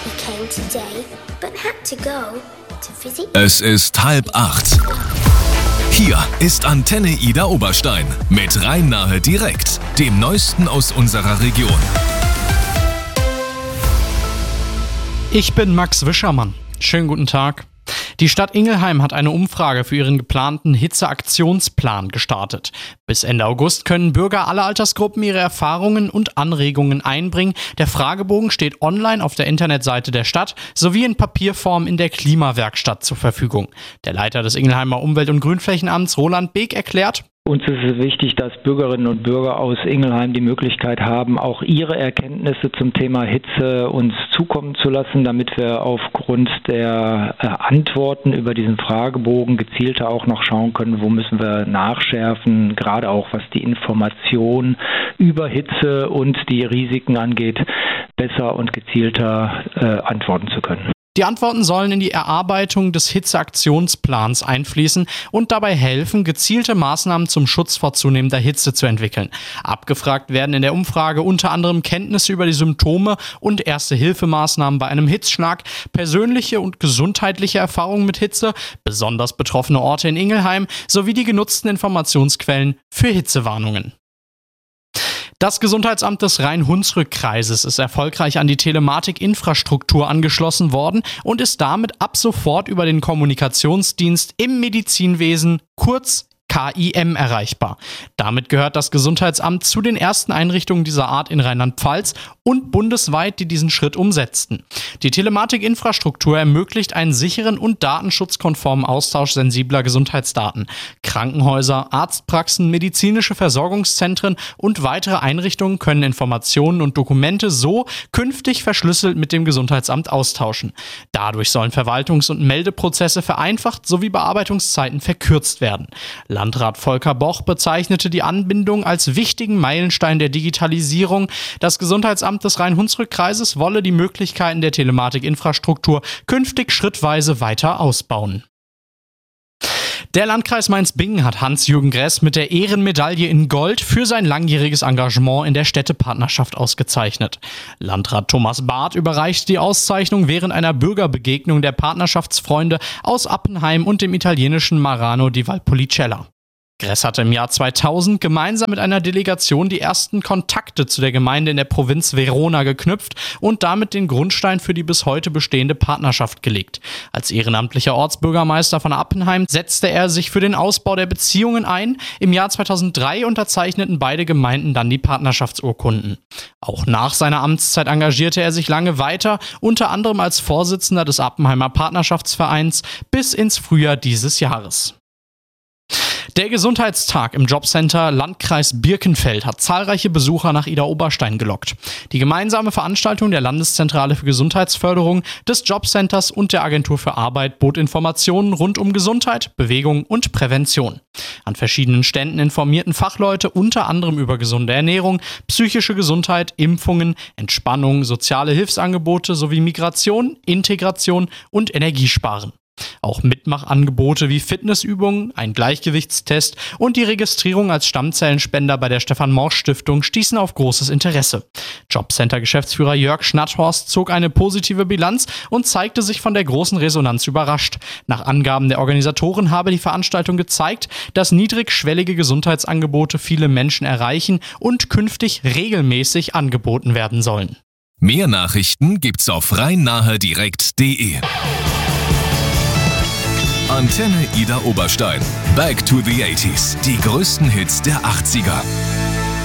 He came today, but had to go to visit. Es ist 7:30. Hier ist Antenne Ida Oberstein mit Rhein-Nahe direkt, dem Neuesten aus unserer Region. Ich bin Max Wischermann. Schönen guten Tag. Die Stadt Ingelheim hat eine Umfrage für ihren geplanten Hitzeaktionsplan gestartet. Bis Ende August können Bürger aller Altersgruppen ihre Erfahrungen und Anregungen einbringen. Der Fragebogen steht online auf der Internetseite der Stadt sowie in Papierform in der Klimawerkstatt zur Verfügung. Der Leiter des Ingelheimer Umwelt- und Grünflächenamts Roland Beek erklärt: Uns ist es wichtig, dass Bürgerinnen und Bürger aus Ingelheim die Möglichkeit haben, auch ihre Erkenntnisse zum Thema Hitze uns zukommen zu lassen, damit wir aufgrund der Antworten über diesen Fragebogen gezielter auch noch schauen können, wo müssen wir nachschärfen, gerade auch was die Information über Hitze und die Risiken angeht, besser und gezielter antworten zu können. Die Antworten sollen in die Erarbeitung des Hitzeaktionsplans einfließen und dabei helfen, gezielte Maßnahmen zum Schutz vor zunehmender Hitze zu entwickeln. Abgefragt werden in der Umfrage unter anderem Kenntnisse über die Symptome und Erste-Hilfe-Maßnahmen bei einem Hitzschlag, persönliche und gesundheitliche Erfahrungen mit Hitze, besonders betroffene Orte in Ingelheim sowie die genutzten Informationsquellen für Hitzewarnungen. Das Gesundheitsamt des Rhein-Hunsrück-Kreises ist erfolgreich an die Telematik-Infrastruktur angeschlossen worden und ist damit ab sofort über den Kommunikationsdienst im Medizinwesen, kurz KIM, erreichbar. Damit gehört das Gesundheitsamt zu den ersten Einrichtungen dieser Art in Rheinland-Pfalz und bundesweit, die diesen Schritt umsetzten. Die Telematik-Infrastruktur ermöglicht einen sicheren und datenschutzkonformen Austausch sensibler Gesundheitsdaten. Krankenhäuser, Arztpraxen, medizinische Versorgungszentren und weitere Einrichtungen können Informationen und Dokumente so künftig verschlüsselt mit dem Gesundheitsamt austauschen. Dadurch sollen Verwaltungs- und Meldeprozesse vereinfacht sowie Bearbeitungszeiten verkürzt werden. Landrat Volker Boch bezeichnete die Anbindung als wichtigen Meilenstein der Digitalisierung. Das Gesundheitsamt des Rhein-Hunsrück-Kreises wolle die Möglichkeiten der Telematik-Infrastruktur künftig schrittweise weiter ausbauen. Der Landkreis Mainz-Bingen hat Hans-Jürgen Gress mit der Ehrenmedaille in Gold für sein langjähriges Engagement in der Städtepartnerschaft ausgezeichnet. Landrat Thomas Barth überreichte die Auszeichnung während einer Bürgerbegegnung der Partnerschaftsfreunde aus Appenheim und dem italienischen Marano di Valpolicella. Gress hatte im Jahr 2000 gemeinsam mit einer Delegation die ersten Kontakte zu der Gemeinde in der Provinz Verona geknüpft und damit den Grundstein für die bis heute bestehende Partnerschaft gelegt. Als ehrenamtlicher Ortsbürgermeister von Appenheim setzte er sich für den Ausbau der Beziehungen ein. Im Jahr 2003 unterzeichneten beide Gemeinden dann die Partnerschaftsurkunden. Auch nach seiner Amtszeit engagierte er sich lange weiter, unter anderem als Vorsitzender des Appenheimer Partnerschaftsvereins bis ins Frühjahr dieses Jahres. Der Gesundheitstag im Jobcenter Landkreis Birkenfeld hat zahlreiche Besucher nach Ida Oberstein gelockt. Die gemeinsame Veranstaltung der Landeszentrale für Gesundheitsförderung, des Jobcenters und der Agentur für Arbeit bot Informationen rund um Gesundheit, Bewegung und Prävention. An verschiedenen Ständen informierten Fachleute unter anderem über gesunde Ernährung, psychische Gesundheit, Impfungen, Entspannung, soziale Hilfsangebote sowie Migration, Integration und Energiesparen. Auch Mitmachangebote wie Fitnessübungen, ein Gleichgewichtstest und die Registrierung als Stammzellenspender bei der Stefan-Morsch-Stiftung stießen auf großes Interesse. Jobcenter-Geschäftsführer Jörg Schnatthorst zog eine positive Bilanz und zeigte sich von der großen Resonanz überrascht. Nach Angaben der Organisatoren habe die Veranstaltung gezeigt, dass niedrigschwellige Gesundheitsangebote viele Menschen erreichen und künftig regelmäßig angeboten werden sollen. Mehr Nachrichten gibt's auf rheinnahedirekt.de. Antenne Ida Oberstein. Back to the 80s. Die größten Hits der 80er.